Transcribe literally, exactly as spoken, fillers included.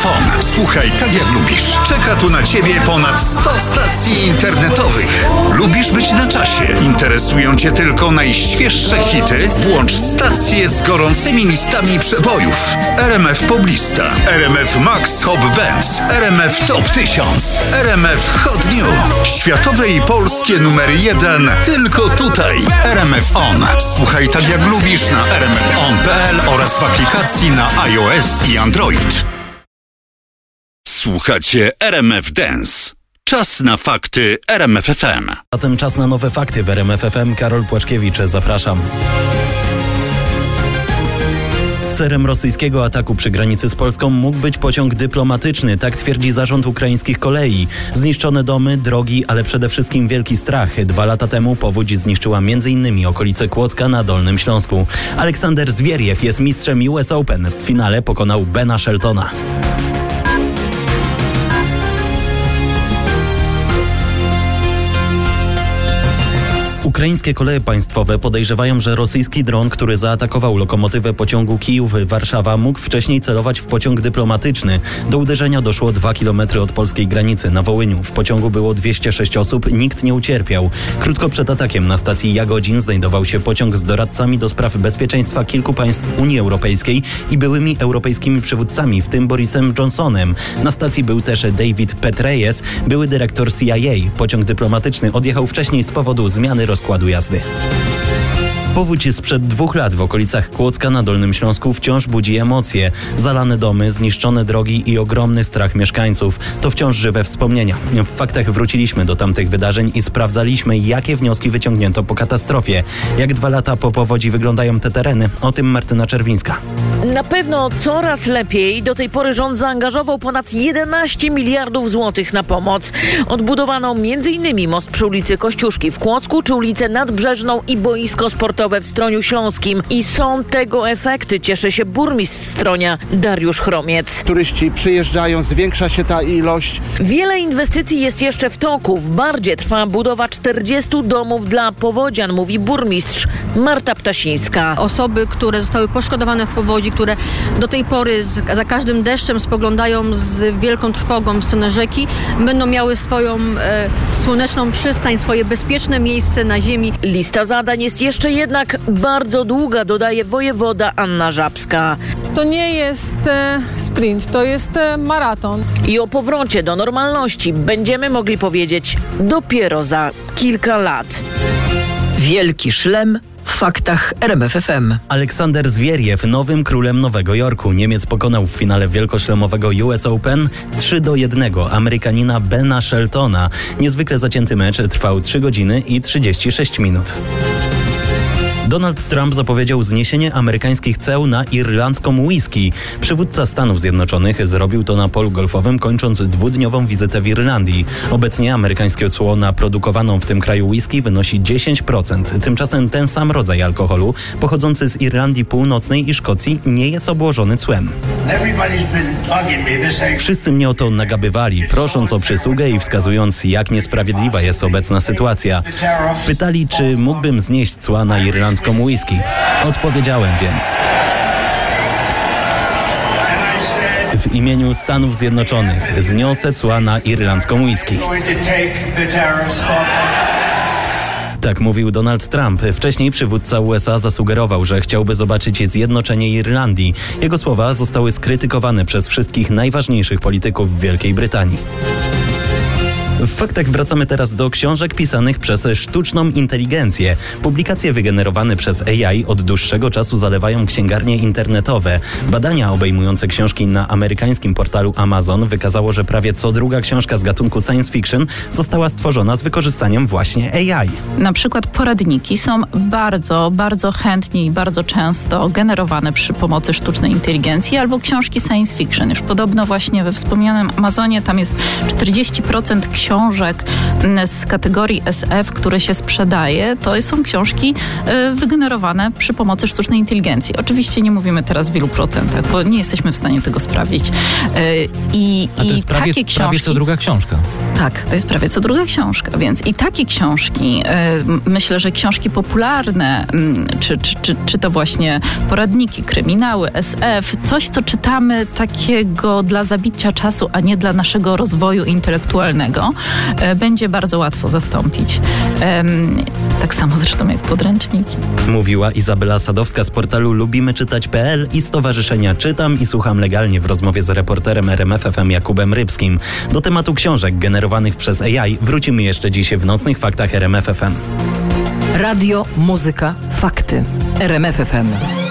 On. Słuchaj tak jak lubisz. Czeka tu na Ciebie ponad sto stacji internetowych. Lubisz być na czasie? Interesują Cię tylko najświeższe hity? Włącz stacje z gorącymi listami przebojów. R M F Poblista, R M F Max Hot Bands, R M F Top tysiąc, R M F Hot New. Światowe i polskie numery jeden tylko tutaj. R M F On. Słuchaj tak jak lubisz na r m f on kropka p l oraz w aplikacji na iOS i Android. Słuchacie R M F Dance. Czas na fakty R M F F M. Zatem czas na nowe fakty w R M F F M. Karol Płaczkiewicz, zapraszam. Celem rosyjskiego ataku przy granicy z Polską mógł być pociąg dyplomatyczny, tak twierdzi zarząd ukraińskich kolei. Zniszczone domy, drogi, ale przede wszystkim wielki strach. Dwa lata temu powódź zniszczyła między innymi okolice Kłodzka na Dolnym Śląsku. Aleksander Zwieriew jest mistrzem U S Open. W finale pokonał Bena Sheltona. Ukraińskie koleje państwowe podejrzewają, że rosyjski dron, który zaatakował lokomotywę pociągu Kijów-Warszawa, mógł wcześniej celować w pociąg dyplomatyczny. Do uderzenia doszło dwa kilometry od polskiej granicy na Wołyniu. W pociągu było dwieście sześć osób, nikt nie ucierpiał. Krótko przed atakiem na stacji Jagodzin znajdował się pociąg z doradcami do spraw bezpieczeństwa kilku państw Unii Europejskiej i byłymi europejskimi przywódcami, w tym Borisem Johnsonem. Na stacji był też David Petraeus, były dyrektor C I A. Pociąg dyplomatyczny odjechał wcześniej z powodu zmiany rozkładu jazdy. Powódź sprzed dwóch lat w okolicach Kłodzka na Dolnym Śląsku wciąż budzi emocje. Zalane domy, zniszczone drogi i ogromny strach mieszkańców. To wciąż żywe wspomnienia. W faktach wróciliśmy do tamtych wydarzeń i sprawdzaliśmy, jakie wnioski wyciągnięto po katastrofie. Jak dwa lata po powodzi wyglądają te tereny? O tym Martyna Czerwińska. Na pewno coraz lepiej. Do tej pory rząd zaangażował ponad jedenaście miliardów złotych na pomoc. Odbudowano między innymi most przy ulicy Kościuszki w Kłodzku, czy ulicę Nadbrzeżną i boisko sportowe w Stroniu Śląskim. I są tego efekty, cieszy się burmistrz Stronia Dariusz Chromiec. Turyści przyjeżdżają, zwiększa się ta ilość. Wiele inwestycji jest jeszcze w toku. W Bardzie trwa budowa czterdziestu domów dla powodzian, mówi burmistrz Marta Ptasińska. Osoby, które zostały poszkodowane w powodzi, które do tej pory z, za każdym deszczem spoglądają z wielką trwogą w stronę rzeki, będą miały swoją e, słoneczną przystań, swoje bezpieczne miejsce na ziemi. Lista zadań jest jeszcze jednak bardzo długa, dodaje wojewoda Anna Żabska. To nie jest e, sprint, to jest e, maraton. I o powrocie do normalności będziemy mogli powiedzieć dopiero za kilka lat. Wielki szlem w faktach R M F F M. Aleksander Zwieriew, nowym królem Nowego Jorku. Niemiec pokonał w finale wielkoszlemowego U S Open trzy do jednego Amerykanina Bena Sheltona. Niezwykle zacięty mecz trwał trzy godziny i trzydzieści sześć minut. Donald Trump zapowiedział zniesienie amerykańskich ceł na irlandzką whisky. Przywódca Stanów Zjednoczonych zrobił to na polu golfowym, kończąc dwudniową wizytę w Irlandii. Obecnie amerykańskie cło na produkowaną w tym kraju whisky wynosi dziesięć procent. Tymczasem ten sam rodzaj alkoholu, pochodzący z Irlandii Północnej i Szkocji, nie jest obłożony cłem. Wszyscy mnie o to nagabywali, prosząc o przysługę i wskazując, jak niesprawiedliwa jest obecna sytuacja. Pytali, czy mógłbym znieść cła na irlandzką whisky. Odpowiedziałem więc. W imieniu Stanów Zjednoczonych zniosę cła na irlandzką whisky. Tak mówił Donald Trump. Wcześniej przywódca U S A zasugerował, że chciałby zobaczyć zjednoczenie Irlandii. Jego słowa zostały skrytykowane przez wszystkich najważniejszych polityków w Wielkiej Brytanii. W faktach wracamy teraz do książek pisanych przez sztuczną inteligencję. Publikacje wygenerowane przez A I od dłuższego czasu zalewają księgarnie internetowe. Badania obejmujące książki na amerykańskim portalu Amazon wykazało, że prawie co druga książka z gatunku science fiction została stworzona z wykorzystaniem właśnie A I. Na przykład poradniki są bardzo, bardzo chętnie i bardzo często generowane przy pomocy sztucznej inteligencji, albo książki science fiction. Już podobno właśnie we wspomnianym Amazonie tam jest czterdzieści procent książek książek z kategorii S F, które się sprzedaje, to są książki y, wygenerowane przy pomocy sztucznej inteligencji. Oczywiście nie mówimy teraz w ilu procentach, bo nie jesteśmy w stanie tego sprawdzić. Y, i, A to jest i prawie, takie książki, prawie co druga książka. Tak, to jest prawie co druga książka, więc i takie książki, y, myślę, że książki popularne, y, czy, czy, czy, czy to właśnie poradniki, kryminały, S F, coś, co czytamy takiego dla zabicia czasu, a nie dla naszego rozwoju intelektualnego, y, będzie bardzo łatwo zastąpić. Y, tak samo zresztą jak podręczniki. Mówiła Izabela Sadowska z portalu lubimy czytać kropka p l i Stowarzyszenia Czytam i Słucham Legalnie w rozmowie z reporterem R M F F M Jakubem Rybskim. Do tematu książek generowanych przez A I wrócimy jeszcze dziś w Nocnych Faktach R M F F M. Radio, muzyka, fakty. R M F F M.